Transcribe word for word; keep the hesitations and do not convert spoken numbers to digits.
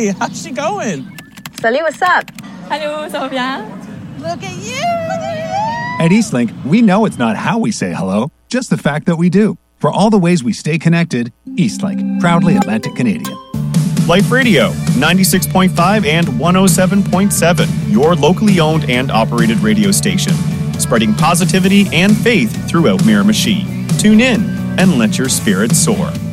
Hey, how's she going? Salut, what's up? Hello, ça va bien? Look at you! Look at you! At Eastlink, we know it's not how we say hello, just the fact that we do. For all the ways we stay connected, Eastlink, proudly Atlantic Canadian. Life Radio, ninety-six point five and one oh seven point seven, your locally owned and operated radio station, spreading positivity and faith throughout Miramichi. Tune in and let your spirits soar.